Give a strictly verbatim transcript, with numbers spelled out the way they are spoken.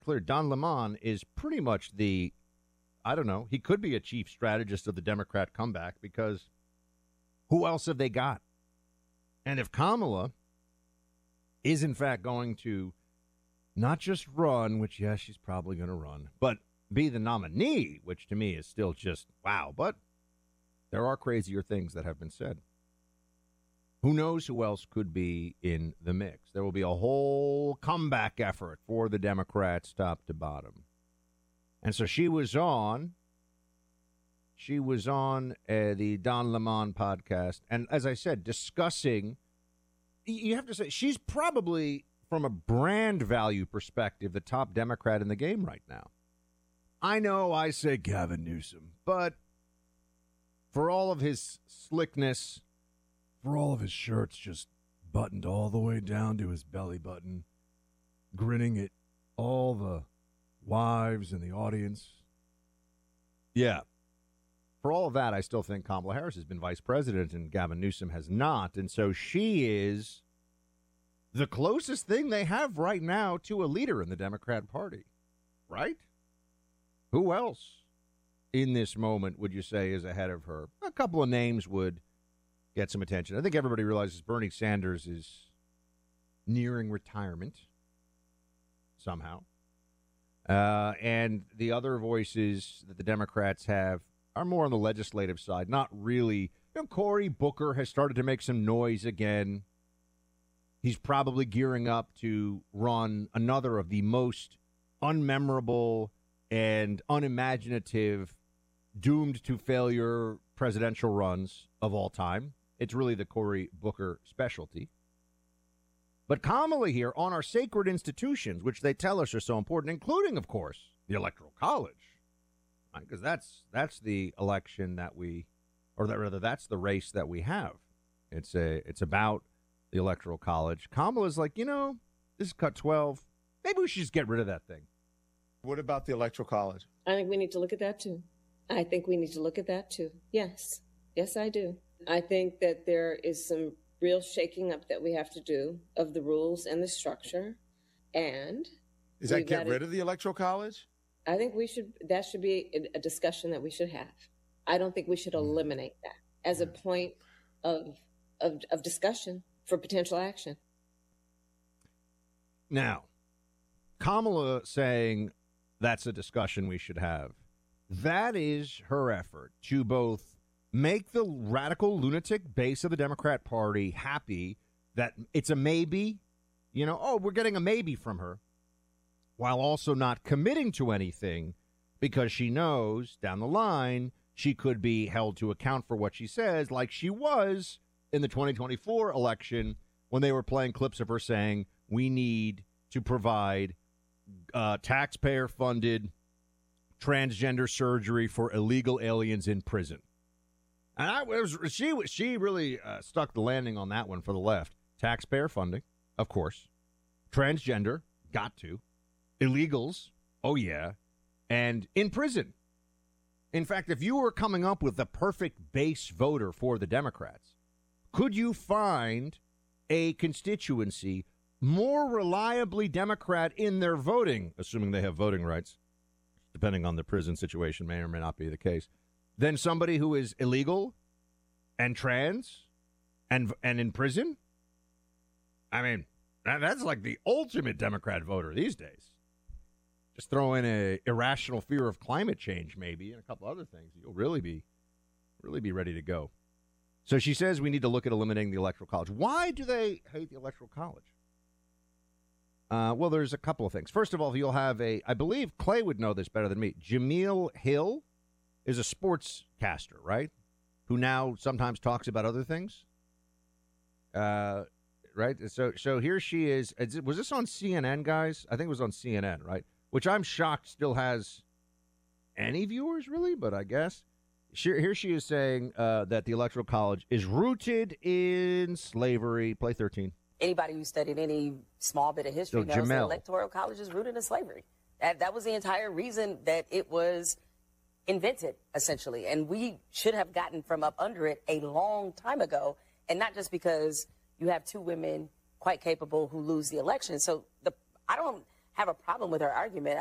clear, Don Lemon is pretty much the, I don't know, he could be a chief strategist of the Democrat comeback because who else have they got? And if Kamala is, in fact, going to not just run, which, yes, she's probably going to run, but be the nominee, which to me is still just wow. But there are crazier things that have been said. Who knows who else could be in the mix? There will be a whole comeback effort for the Democrats, top to bottom. And so she was on, she was on uh, the Don Lemon podcast. And as I said, discussing, you have to say, she's probably, from a brand value perspective, the top Democrat in the game right now. I know I say Gavin Newsom, but for all of his slickness, for all of his shirts just buttoned all the way down to his belly button, grinning at all the wives in the audience. Yeah. For all of that, I still think Kamala Harris has been vice president and Gavin Newsom has not. And so she is the closest thing they have right now to a leader in the Democrat Party, right? Who else in this moment would you say is ahead of her? A couple of names would get some attention. I think everybody realizes Bernie Sanders is nearing retirement somehow. Uh, and the other voices that the Democrats have are more on the legislative side, not really. You know, Cory Booker has started to make some noise again. He's probably gearing up to run another of the most unmemorable and unimaginative, doomed to failure presidential runs of all time. It's really the Cory Booker specialty. But Kamala here on our sacred institutions, which they tell us are so important, including, of course, the Electoral College, because right? that's that's the election that we, or that rather that's the race that we have. It's a it's about the Electoral College. Kamala's like, you know, this is cut twelve. Maybe we should just get rid of that thing. What about the Electoral College? I think we need to look at that, too. I think we need to look at that, too. Yes. Yes, I do. I think that there is some real shaking up that we have to do of the rules and the structure. And is that get rid of the Electoral College? I think we should, that should be a discussion that we should have. I don't think we should eliminate that as a point of of, of discussion for potential action. Now, Kamala saying that's a discussion we should have. That is her effort to both make the radical lunatic base of the Democrat Party happy that it's a maybe, you know, oh, we're getting a maybe from her, while also not committing to anything because she knows down the line she could be held to account for what she says, like she was in the twenty twenty-four election when they were playing clips of her saying we need to provide uh, taxpayer-funded transgender surgery for illegal aliens in prison. And I was she she really uh, stuck the landing on that one for the left. Taxpayer funding, of course. Transgender, got to. Illegals, oh yeah. And in prison. In fact, if you were coming up with the perfect base voter for the Democrats, could you find a constituency more reliably Democrat in their voting, assuming they have voting rights, depending on the prison situation, may or may not be the case, than somebody who is illegal and trans and and in prison? I mean, that, that's like the ultimate Democrat voter these days. Just throw in a irrational fear of climate change, maybe, and a couple other things. You'll really be, really be ready to go. So she says we need to look at eliminating the Electoral College. Why do they hate the Electoral College? Uh, well, there's a couple of things. First of all, you'll have a, I believe Clay would know this better than me. Jameel Hill is a sportscaster, right? Who now sometimes talks about other things. Uh, right? So so here she is. Was this on C N N, guys? I think it was on C N N, right? Which I'm shocked still has any viewers, really, but I guess. Here she is saying uh, that the Electoral College is rooted in slavery. Play thirteen. Anybody who studied any small bit of history So, knows Jamel. the Electoral College is rooted in slavery. That, that was the entire reason that it was invented, essentially. And we should have gotten from up under it a long time ago, and not just because you have two women quite capable who lose the election. So the I don't have a problem with her argument.